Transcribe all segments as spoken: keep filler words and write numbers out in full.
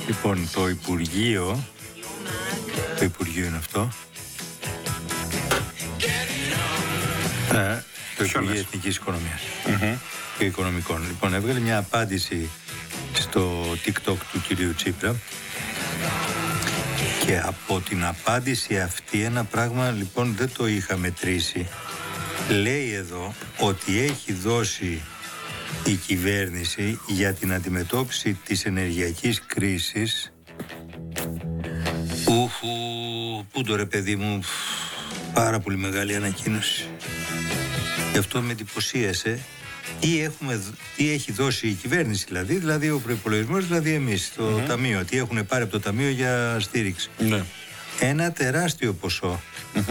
Λοιπόν, το Υπουργείο, το Υπουργείο είναι αυτό, ε, το Υπουργείο Εθνικής Οικονομίας mm-hmm. και Οικονομικών. Λοιπόν, έβγαλε μια απάντηση στο TikTok του κυρίου Τσίπρα και από την απάντηση αυτή ένα πράγμα λοιπόν δεν το είχα μετρήσει. Λέει εδώ ότι έχει δώσει η κυβέρνηση για την αντιμετώπιση της ενεργειακής κρίσης. Ουχου, πού το ρε παιδί μου, πάρα πολύ μεγάλη ανακοίνωση. Γι' αυτό με εντυπωσίασε τι, έχουμε, τι έχει δώσει η κυβέρνηση, δηλαδή, δηλαδή ο προϋπολογισμός, δηλαδή εμείς, το mm-hmm. ταμείο, τι έχουν πάρει από το ταμείο για στήριξη. Ναι. Ένα τεράστιο ποσό. Mm-hmm.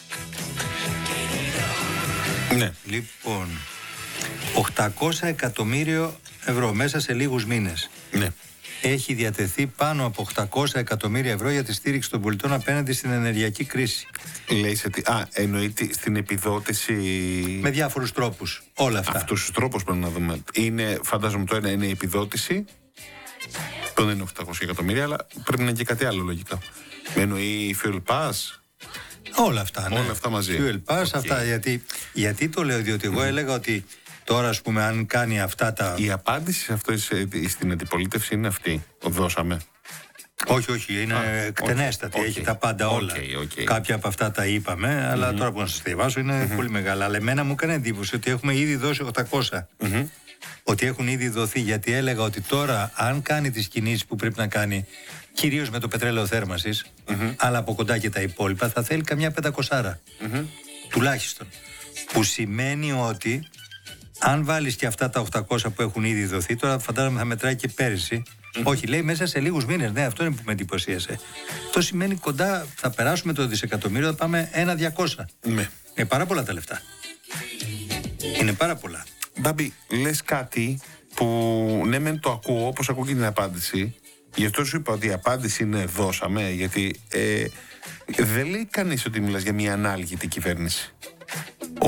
Ναι. Λοιπόν, οκτακόσια εκατομμύριο ευρώ μέσα σε λίγους μήνες. Ναι. Έχει διατεθεί πάνω από οκτακόσια εκατομμύρια ευρώ για τη στήριξη των πολιτών απέναντι στην ενεργειακή κρίση. Λέει σε τι, α, εννοείται στην επιδότηση. Με διάφορους τρόπους. Όλα αυτά. Αυτούς τους τρόπους πρέπει να δούμε. Είναι, φαντάζομαι το ένα είναι η επιδότηση. Το δεν είναι οκτακόσια εκατομμύρια, αλλά πρέπει να είναι και κάτι άλλο λογικά. Εννοεί Fuel Pass. Όλα αυτά, ναι. Όλα αυτά μαζί. Fuel Pass, okay. Αυτά. Γιατί, γιατί το λέω, διότι εγώ mm. έλεγα ότι τώρα, ας πούμε, αν κάνει αυτά τα. Η απάντηση σε αυτό στην αντιπολίτευση είναι αυτή. Το δώσαμε. Όχι, όχι, είναι ah, εκτενέστατη. Okay. Έχει τα πάντα όλα. Okay, okay. Κάποια από αυτά τα είπαμε, αλλά mm-hmm. τώρα που να σας διαβάσω είναι mm-hmm. πολύ μεγάλα. Αλλά εμένα μου έκανε εντύπωση ότι έχουμε ήδη δώσει οκτακόσια. Mm-hmm. Ότι έχουν ήδη δοθεί, γιατί έλεγα ότι τώρα, αν κάνει τις κινήσεις που πρέπει να κάνει, κυρίως με το πετρέλαιο θέρμανσης, mm-hmm. αλλά από κοντά και τα υπόλοιπα, θα θέλει καμιά πεντακοσάρα. Mm-hmm. Τουλάχιστον. Που σημαίνει ότι αν βάλεις και αυτά τα οκτακόσια που έχουν ήδη δοθεί, τώρα φαντάζομαι θα μετράει και πέρυσι. Mm-hmm. Όχι, λέει μέσα σε λίγους μήνες. Ναι, αυτό είναι που με εντυπωσίασε. Αυτό σημαίνει κοντά, θα περάσουμε το δισεκατομμύριο, θα πάμε ένα διακόσια. Mm-hmm. Είναι πάρα πολλά τα λεφτά. Είναι πάρα πολλά. Μπάμπη, λες κάτι που ναι μεν το ακούω, όπως ακούω και την απάντηση. Γι' αυτό σου είπα ότι η απάντηση είναι δώσαμε, γιατί ε, δεν λέει κανείς ότι μιλάς για μια ανάλγητη κυβέρνηση. Ο,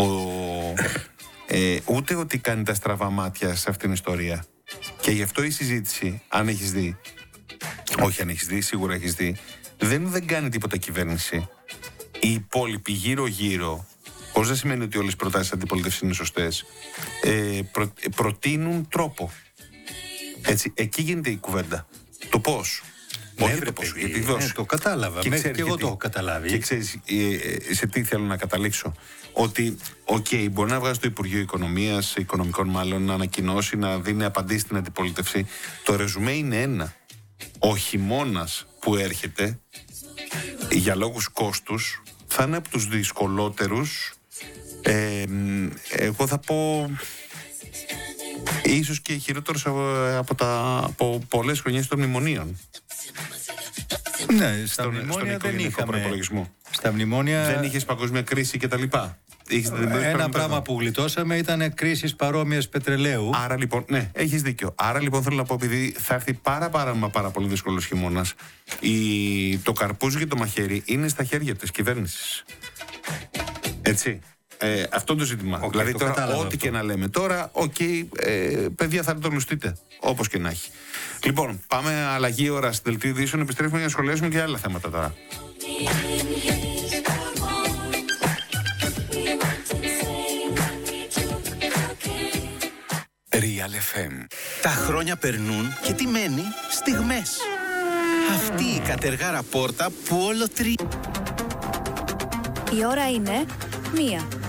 ε, ούτε ότι κάνει τα στραβά μάτια σε αυτήν την ιστορία. Και γι' αυτό η συζήτηση, αν έχεις δει, όχι αν έχεις δει, σίγουρα έχεις δει, δεν, δεν κάνει τίποτα κυβέρνηση. Οι υπόλοιποι γύρω-γύρω, πώς δεν σημαίνει ότι όλες οι προτάσεις αντιπολίτευσης είναι σωστές, ε, προ, προτείνουν τρόπο. Έτσι, εκεί γίνεται η κουβέντα. Το πώς. Ναι, όχι το πώς, γιατί δώσει. Ναι, το κατάλαβα. Και, και εγώ το έχω καταλάβει. Και ξέρεις ε, σε τι θέλω να καταλήξω. Ότι, οκ, okay, μπορεί να βγάζει το Υπουργείο Οικονομίας, Οικονομικών μάλλον, να ανακοινώσει, να δίνει απαντήσεις στην αντιπολίτευση. Το ρεζουμέ είναι ένα. Ο χειμώνας που έρχεται, για λόγους κόστους, θα είναι από τους δυσκολότερους. Ε, εγώ θα πω ίσως και χειρότερος από, τα, από πολλές χρονιές των μνημονίων. Ναι, στα στον, μνημόνια στον δεν είχαμε. Στα μνημόνια δεν είχες παγκόσμια κρίση κτλ. Ένα πράγμα που γλιτώσαμε ήταν κρίσεις παρόμοιες πετρελαίου. Άρα λοιπόν, ναι, έχεις δίκιο. Άρα λοιπόν θέλω να πω, επειδή θα έρθει πάρα πάρα μα πάρα πολύ δύσκολος χειμώνας, η... το καρπούζι και το μαχαίρι είναι στα χέρια της κυβέρνησης. Έτσι. Ε, αυτό το ζήτημα. Okay, δηλαδή το τώρα, ό,τι αυτό. Και να λέμε τώρα, οκ, okay, ε, παιδιά, θα το λουστείτε. Όπως και να έχει. Λοιπόν, πάμε αλλαγή ώρα στην δελτίο ειδήσεων. Επιστρέφουμε για να σχολιάσουμε και άλλα θέματα τώρα. Real εφ εμ. Τα χρόνια περνούν και τι μένει? Στιγμές. Αυτή η κατεργάρα πόρτα που όλο τρι... Η ώρα είναι μία.